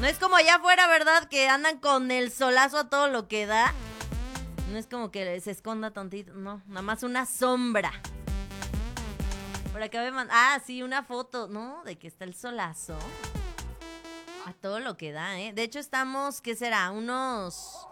No es como allá afuera, ¿verdad? Que andan con el solazo a todo lo que da. No es como que se esconda tantito, no, nada más una sombra. Por acá me mandan, sí, una foto, ¿no? De que está el solazo. A todo lo que da, ¿eh? De hecho estamos, ¿qué será? Unos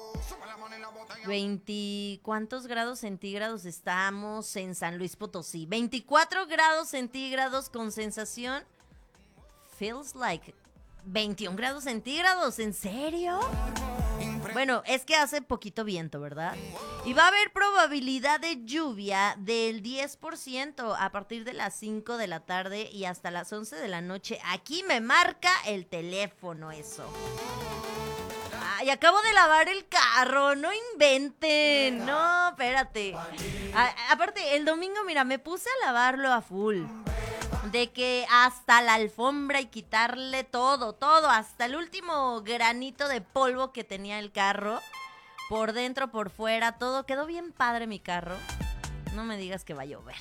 20, ¿cuántos grados centígrados estamos en San Luis Potosí? 24 grados centígrados con sensación. Feels like 21 grados centígrados, ¿en serio? Bueno, es que hace poquito viento, ¿verdad? Y va a haber probabilidad de lluvia del 10% a partir de las 5 de la tarde y hasta las 11 de la noche. Aquí me marca el teléfono eso. Ay, acabo de lavar el carro, no inventen. No, espérate. Aparte, el domingo, mira, me puse a lavarlo a full. De que hasta la alfombra y quitarle todo, hasta el último granito de polvo que tenía el carro, por dentro, por fuera, todo. Quedó bien padre mi carro. No me digas que va a llover.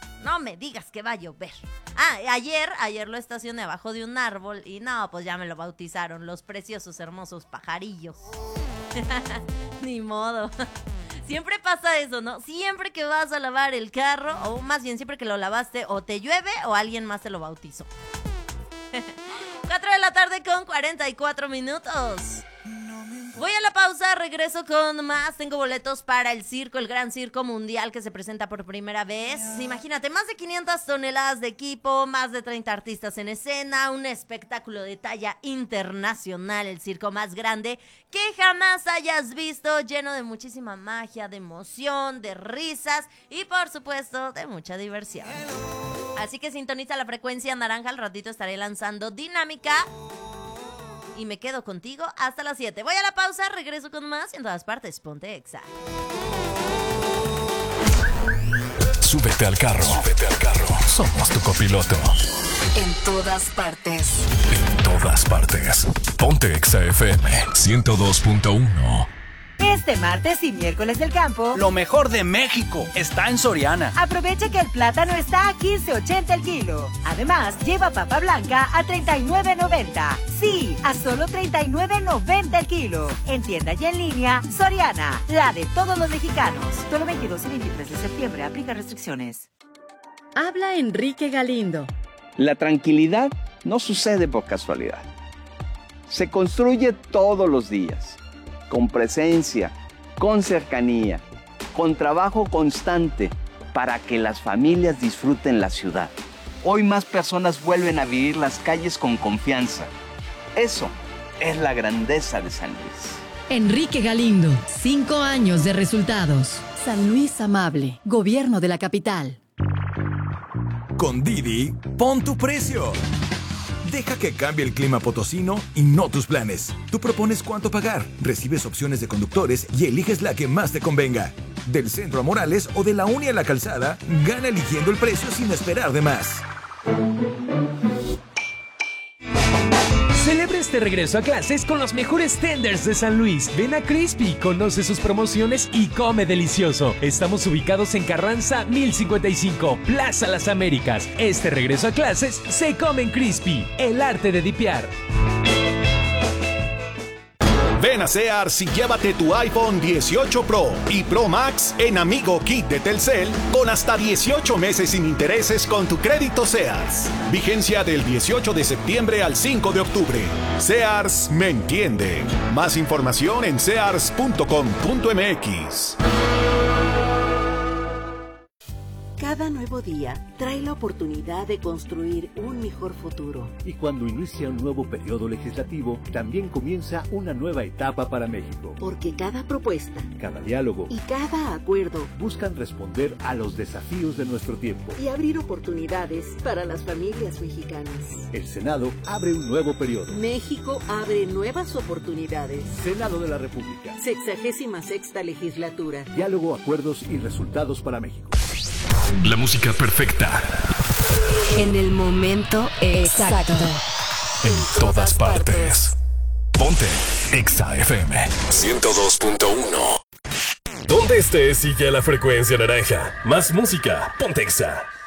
Ayer lo estacioné abajo de un árbol y no, pues ya me lo bautizaron los preciosos, hermosos pajarillos. Ni modo. Siempre pasa eso, ¿no? Siempre que vas a lavar el carro, o más bien siempre que lo lavaste, o te llueve o alguien más te lo bautizó. 4 de la tarde con 44 minutos. Voy a la pausa, regreso con más. Tengo boletos para el circo, el Gran Circo Mundial que se presenta por primera vez. Imagínate, más de 500 toneladas de equipo, más de 30 artistas en escena, un espectáculo de talla internacional, el circo más grande que jamás hayas visto, lleno de muchísima magia, de emoción, de risas y por supuesto de mucha diversión. Así que sintoniza la frecuencia naranja, al ratito estaré lanzando Dinámica. Y me quedo contigo hasta las 7. Voy a la pausa, regreso con más. En todas partes, ponte Exa. Súbete al carro. Somos tu copiloto. En todas partes. Ponte Exa FM 102.1. Este martes y miércoles del campo, lo mejor de México está en Soriana. Aprovecha que el plátano está a $15.80 el kilo. Además, lleva papa blanca a $39.90. Sí, a solo $39.90 el kilo. En tienda y en línea, Soriana, la de todos los mexicanos. Solo 22 y 23 de septiembre, aplica restricciones. Habla Enrique Galindo. La tranquilidad no sucede por casualidad. Se construye todos los días. Con presencia, con cercanía, con trabajo constante para que las familias disfruten la ciudad. Hoy más personas vuelven a vivir las calles con confianza. Eso es la grandeza de San Luis. Enrique Galindo, 5 años de resultados. San Luis Amable, Gobierno de la Capital. Con Didi, pon tu precio. Deja que cambie el clima potosino y no tus planes. Tú propones cuánto pagar, recibes opciones de conductores y eliges la que más te convenga. Del Centro a Morales o de la Uni a la Calzada, gana eligiendo el precio sin esperar de más. Celebra este regreso a clases con los mejores tenders de San Luis. Ven a Crispy, conoce sus promociones y come delicioso. Estamos ubicados en Carranza 1055, Plaza Las Américas. Este regreso a clases se come en Crispy, el arte de dipear. Ven a Sears y llévate tu iPhone 18 Pro y Pro Max en Amigo Kit de Telcel con hasta 18 meses sin intereses con tu crédito Sears. Vigencia del 18 de septiembre al 5 de octubre. Sears me entiende. Más información en sears.com.mx. Cada nuevo día trae la oportunidad de construir un mejor futuro. Y cuando inicia un nuevo periodo legislativo, también comienza una nueva etapa para México. Porque cada propuesta, cada diálogo y cada acuerdo buscan responder a los desafíos de nuestro tiempo y abrir oportunidades para las familias mexicanas. El Senado abre un nuevo periodo. México abre nuevas oportunidades. Senado de la República. 66ª legislatura. Diálogo, acuerdos y resultados para México. La música perfecta. En el momento exacto. En todas partes. Ponte Exa FM 102.1. Donde estés, sigue la frecuencia naranja. Más música, ponte Exa.